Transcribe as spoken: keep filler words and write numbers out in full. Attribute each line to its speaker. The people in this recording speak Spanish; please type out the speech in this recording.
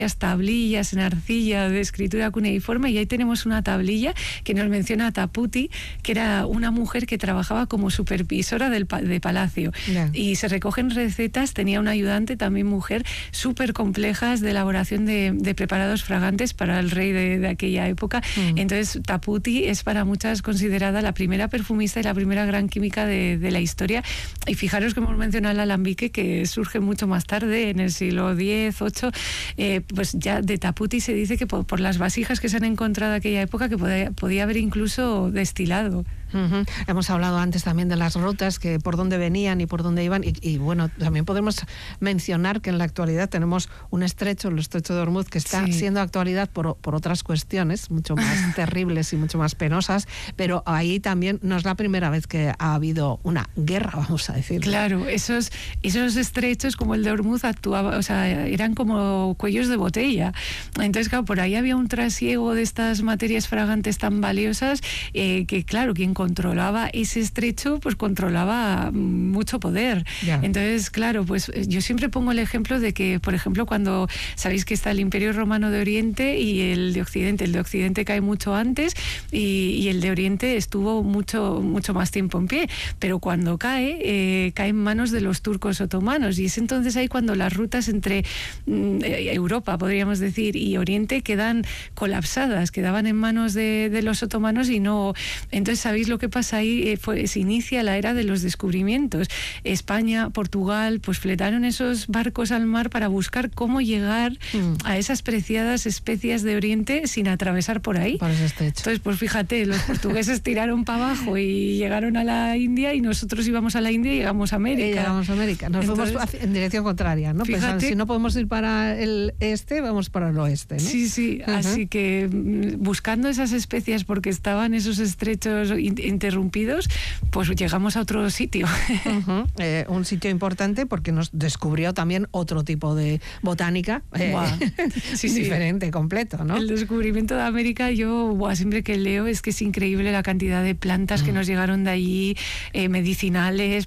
Speaker 1: tablillas en arcilla de escritura cuneiforme, y ahí tenemos una tablilla que nos menciona a Taputi, que era una mujer que trabajaba como supervisora del pa de palacio. Yeah. Y se recogen recetas, tenía una ayudante también mujer, súper complejas de elaboración de, de preparados fragantes para el rey de, de aquella época. Mm. Entonces Taputi es para muchas considerada la primera perfumista y la primera gran química de, de la historia. Y fijaros que hemos mencionado el alambique, que surge mucho más tarde, en el siglo diez, ocho, eh, pues ya de Taputi se dice que por, por las vasijas que se han encontrado en aquella época que podía, podía haber incluso destilado.
Speaker 2: Uh-huh. Hemos hablado antes también de las rutas, que por dónde venían y por dónde iban, y, y bueno, también podemos mencionar que en la actualidad tenemos un estrecho, el estrecho de Hormuz, que está sí. siendo actualidad por, por otras cuestiones mucho más terribles y mucho más penosas, pero ahí también no es la primera vez que ha habido una guerra, vamos a decir.
Speaker 1: Claro, esos, esos estrechos como el de Hormuz actuaba, o sea, eran como cuellos de botella. Entonces, claro, por ahí había un trasiego de estas materias fragantes tan valiosas, eh, que claro, quien controlaba ese estrecho, pues controlaba mucho poder. Yeah. Entonces, claro, pues yo siempre pongo el ejemplo de que, por ejemplo, cuando sabéis que está el Imperio Romano de Oriente y el de Occidente, el de Occidente cae mucho antes y, y el de Oriente estuvo mucho, mucho más tiempo en pie, pero cuando cae, eh, cae en manos de los turcos otomanos, y es entonces ahí cuando las rutas entre mm, Europa, podríamos decir, y Oriente quedan colapsadas, quedaban en manos de, de los otomanos y no... Entonces, ¿sabéis lo que pasa ahí? Eh, fue, se inicia la era de los descubrimientos. España, Portugal, pues fletaron esos barcos al mar para buscar cómo llegar mm. a esas preciadas especias de Oriente sin atravesar por ahí.
Speaker 2: Por ese estrecho.
Speaker 1: Entonces, pues fíjate, los portugueses tiraron para abajo y llegaron a la India, y nosotros íbamos a la India y llegamos a América.
Speaker 2: Y llegamos a América. Nos Entonces, fuimos en dirección contraria, ¿no? Fíjate, Pensando, si no podemos ir para el este, vamos para el oeste, ¿no?
Speaker 1: Sí, sí. Uh-huh. Así que buscando esas especias porque estaban esos estrechos interrumpidos, pues llegamos a otro sitio.
Speaker 2: Uh-huh. eh, un sitio importante porque nos descubrió también otro tipo de botánica eh, sí, sí. diferente, completo, ¿no?
Speaker 1: El descubrimiento de América, yo buah, siempre que leo es que es increíble la cantidad de plantas uh-huh. que nos llegaron de allí, eh, medicinales,